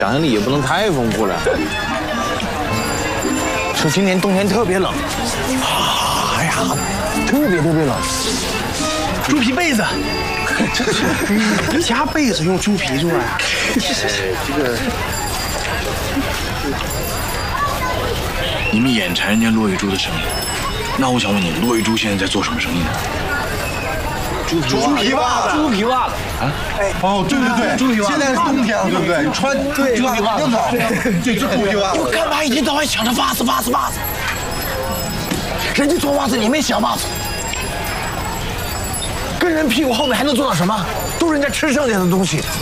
想象力也不能太丰富了。说今年冬天特别冷，哎呀，特别冷。 猪皮被子，一家被子用猪皮做呀？这个， 你们眼馋人家骆玉珠的生意，那我想问你，骆玉珠现在在做什么生意呢？ 猪皮袜子啊！ 哦，对， 猪皮袜子， 现在是冬天了，对不对？你穿猪皮袜子更好。对，就猪皮袜子。 我干嘛一天到晚想着袜子？人家做袜子，你没想袜子。跟人屁股后面还能做到什么？都是人家吃剩下的东西。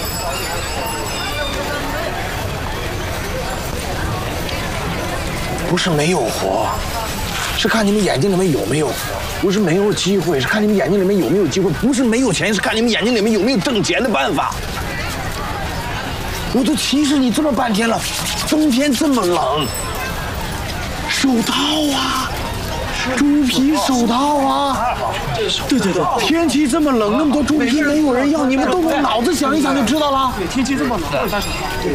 不是没有活，是看你们眼睛里面有没有活；不是没有机会，是看你们眼睛里面有没有机会；不是没有钱，是看你们眼睛里面有没有挣钱的办法。我都提示你这么半天了，冬天这么冷，手套啊！猪皮手套啊！对，天气这么冷，那么多猪皮没有人要，你们动动脑子想一想就知道了。 对，天气这么冷，戴手套。对。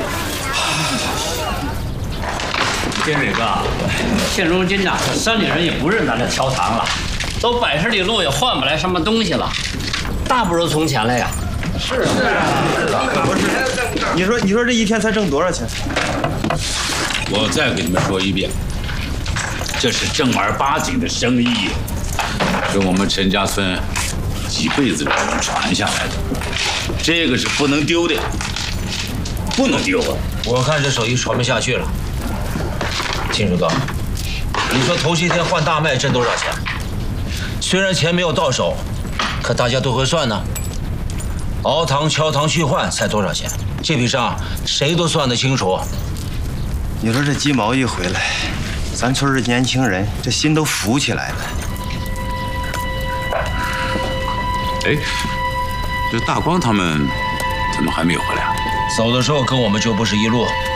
金水哥，现如今呐，这山里人也不认咱这条堂了，都100里路也换不来什么东西了，大不如从前了呀。是啊， 可不是。你说这一天才挣多少钱？ 我再给你们说一遍。这是正儿八经的生意，是我们陈家村几辈子的人传下来的，这个是不能丢的，不能丢啊！ 我看这手艺传不下去了。金水哥，你说头些天换大麦挣多少钱？虽然钱没有到手，可大家都会算呢。熬糖、敲糖、去换才多少钱？这笔账谁都算得清楚。 你说这鸡毛一回来，咱村的年轻人这心都浮起来了。 哎，这大光他们怎么还没有回来啊？ 走的时候跟我们就不是一路。